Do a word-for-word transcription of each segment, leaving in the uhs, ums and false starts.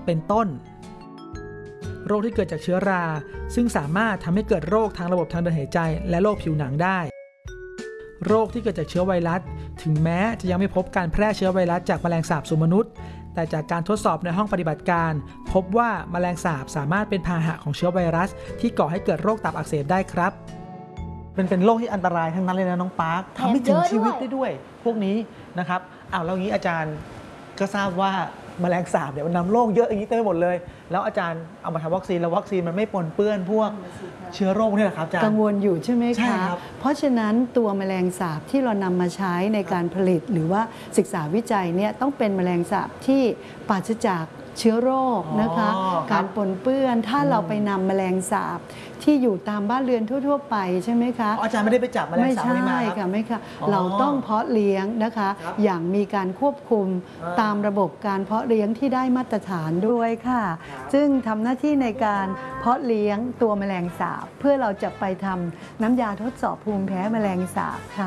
เป็นต้นโรคที่เกิดจากเชื้อราซึ่งสามารถทำให้เกิดโรคทางระบบทางเดินหายใจและโรคผิวหนังได้โรคที่เกิดจากเชื้อไวรัสถึงแม้จะยังไม่พบการแพร่เชื้อไวรัสจากแมลงสาบสู่มนุษย์แต่จากการทดสอบในห้องปฏิบัติการพบว่าแมลงสาบสามารถเป็นพาหะของเชื้อไวรัสที่ก่อให้เกิดโรคตับอักเสบได้ครับเป็นเป็นโรคที่อันตรายทั้งนั้นเลยนะน้องปาร์คทำให้ถึงชีวิตได้ด้วยพวกนี้นะครับอ้าวแล้วงี้อาจารย์ก็ทราบว่าแมลงสาบเนี่ยมันนำโรคเยอะอย่างนี้เต็มไปหมดเลยแล้วอาจารย์เอามาทำวัคซีนแล้ววัคซีนมันไม่ปนเปื้อนพวกเชื้อโรคนี่แหละครับอาจารย์กังวลอยู่ใช่ไหมคะครับเพราะฉะนั้นตัวแมลงสาบที่เรานำมาใช้ในการผลิตหรือว่าศึกษาวิจัยเนี่ยต้องเป็นแมลงสาบที่ปราศจากเชื้อโรคนะคะการปนเปื้อนถ้าเราไปนำแมลงสาบที่อยู่ตามบ้านเรือนทั่วๆไปใช่ไหมคะอาจารย์ไม่ได้ไปจับแมลงสาบนี้มาไม่ใช่ค่ะไม่ค่ะเราต้องเพาะเลี้ยงนะคะอย่างมีการควบคุมตามระบบการเพาะเลี้ยงที่ได้มาตรฐานด้วยค่ะซึ่งทำหน้าที่ในการเพาะเลี้ยงตัวแมลงสาบเพื่อเราจะไปทำน้ำยาทดสอบภูมิแพ้แมลงสาบค่ะ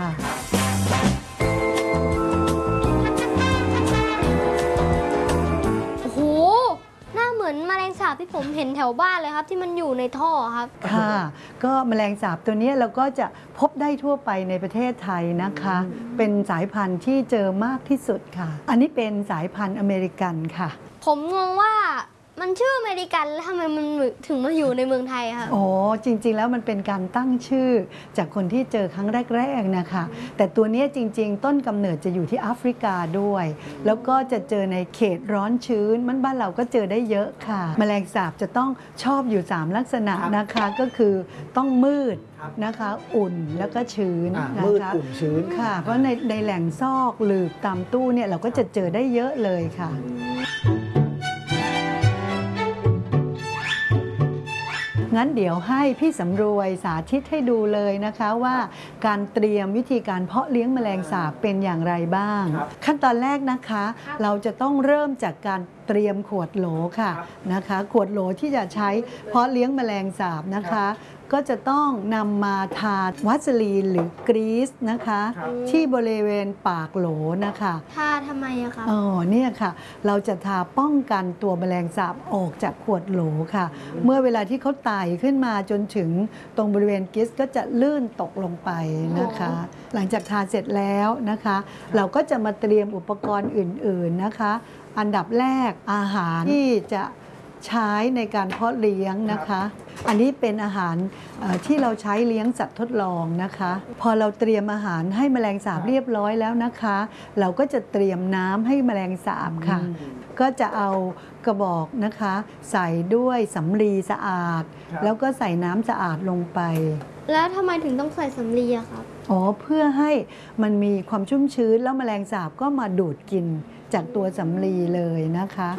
เหมือนแมลงสาบที่ผมเห็นแถวบ้านเลยครับที่มันอยู่ในท่อครับค่ะก็แมลงสาบตัวนี้เราก็จะพบได้ทั่วไปในประเทศไทยนะคะเป็นสายพันธุ์ที่เจอมากที่สุดค่ะอันนี้เป็นสายพันธุ์อเมริกันค่ะผมงงว่ามันชื่ออเมริกันแล้วทำไมมันถึงมาอยู่ในเมืองไทยครับโอ้จริงๆแล้วมันเป็นการตั้งชื่อจากคนที่เจอครั้งแรกๆนะคะแต่ตัวนี้จริงๆต้นกำเนิดจะอยู่ที่แอฟริกาด้วยแล้วก็จะเจอในเขตร้อนชื้นมันบ้านเราก็เจอได้เยอะค่ะแมลงสาบจะต้องชอบอยู่สามลักษณะนะคะก็คือต้องมืดนะคะอุ่นแล้วก็ชื้นนะคะมืดอุ่นชื้นค่ะเพราะในในแหล่งซอกหลืบตามตู้เนี่ยเราก็จะเจอได้เยอะเลยค่ะงั้นเดี๋ยวให้พี่สำรวยสาธิตให้ดูเลยนะคะว่าการเตรียมวิธีการเพาะเลี้ยงแมลงสาบเป็นอย่างไรบ้างขั้นตอนแรกนะคะเราจะต้องเริ่มจากการเตรียมขวดโหลค่ะนะคะขวดโหลที่จะใช้เพาะเลี้ยงแมลงสาบนะคะก็จะต้องนำมาทาวัสลีนหรือกรีซนะคะที่บริเวณปากโหลนะคะทาทำไมอะคะอ๋อเนี่ยค่ะเราจะทาป้องกันตัวแมลงสาบออกจากขวดโหลค่ะเมื่อเวลาที่เขาไต่ขึ้นมาจนถึงตรงบริเวณกรีซก็จะลื่นตกลงไปนะคะหลังจากทาเสร็จแล้วนะคะเราก็จะมาเตรียมอุปกรณ์อื่นๆนะคะอันดับแรกอาหารที่จะใช้ในการเพาะเลี้ยงนะคะอันนี้เป็นอาหารที่เราใช้เลี้ยงสัตว์ทดลองนะคะพอเราเตรียมอาหารให้แมลงสาบเรียบร้อยแล้วนะคะเราก็จะเตรียมน้ำให้แมลงสาบค่ะก็จะเอากระบอกนะคะใส่ด้วยสำลีสะอาดแล้วก็ใส่น้ำสะอาดลงไปแล้วทำไมถึงต้องใส่สำลีอะครับอ๋อเพื่อให้มันมีความชุ่มชื้นแล้วแมลงสาบก็มาดูดกินจากตัวสำลีเลยนะคะ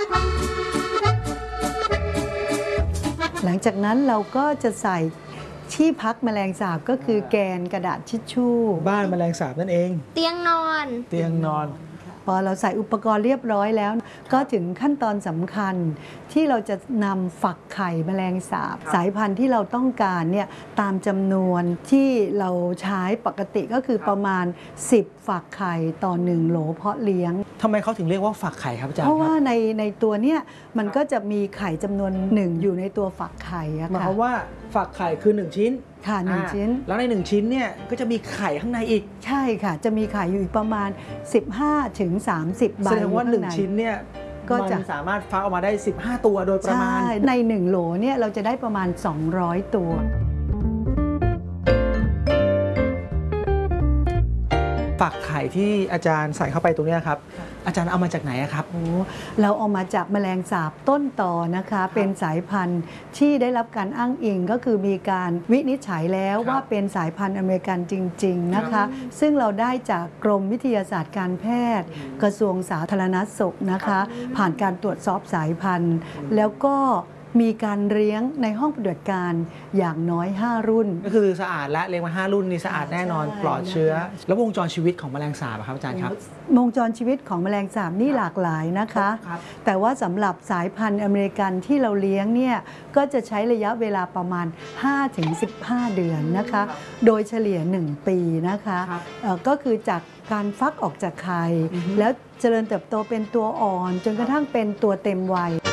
หลังจากนั้นเราก็จะใส่ที่พักแมลงสาบก็คือแกนกระดาษทิชชู่บ้านแมลงสาบนั่นเองเตียงนอนเตียงนอนพอเราใส่อุปกรณ์เรียบร้อยแล้วก็ถึงขั้นตอนสำคัญที่เราจะนำฝักไข่แมลงสาบสายพันธุ์ที่เราต้องการเนี่ยตามจำนวนที่เราใช้ปกติก็คือประมาณสิบฝักไข่ต่อหนึ่งโหลเพาะเลี้ยงทำไมเขาถึงเรียกว่าฝักไข่ครับอาจารย์เพราะว่าในในตัวเนี้ยมันก็จะมีไข่จำนวนหนึ่งอยู่ในตัวฝักไข่อะค่ะหมายความว่าฝักไข่คือหนึ่งชิ้นค่ะหนึ่งชิ้นแล้วในหนึ่งชิ้นเนี่ยก็จะมีไข่ข้างในอีกใช่ค่ะจะมีไข่อยู่อีกประมาณ สิบห้าถึงสามสิบ ใบแสดงว่าหนึ่งชิ้นเนี่ยก็จะสามารถฟักออกมาได้สิบห้าตัวโดยประมาณในหนึ่งโหลเนี่ยเราจะได้ประมาณสองร้อยตัวฝักไข่ที่อาจารย์ใส่เข้าไปตรงนี้ครับอาจารย์เอามาจากไหนครับโอ้เราเอามาจากแมลงสาบต้นต่อนะคะเป็นสายพันธุ์ที่ได้รับการอ้างอิงก็คือมีการวินิจฉัยแล้วว่าเป็นสายพันธุ์อเมริกันจริงๆนะคะซึ่งเราได้จากกรมวิทยาศาสตร์การแพทย์กระทรวงสาธารณสุขนะคะผ่านการตรวจสอบสายพันธุ์แล้วก็มีการเลี้ยงในห้องปฏิบัติการอย่างน้อยห้ารุ่นก็คือสะอาดและเลี้ยงมาห้ารุ่นนี่สะอาดแน่นอนปลอดเชื้อแล้ววงจรชีวิตของแมลงสาบครับอาจารย์ครับวงจรชีวิตของแมลงสาบนี่หลากหลายนะคะแต่ว่าสำหรับสายพันธุ์อเมริกันที่เราเลี้ยงเนี่ยก็จะใช้ระยะเวลาประมาณ ห้าถึงสิบห้า เดือนนะคะโดยเฉลี่ยหนึ่งปีนะคะก็คือจากการฟักออกจากไข่แล้วเจริญเติบโตเป็นตัวอ่อนจนกระทั่งเป็นตัวเต็มวัย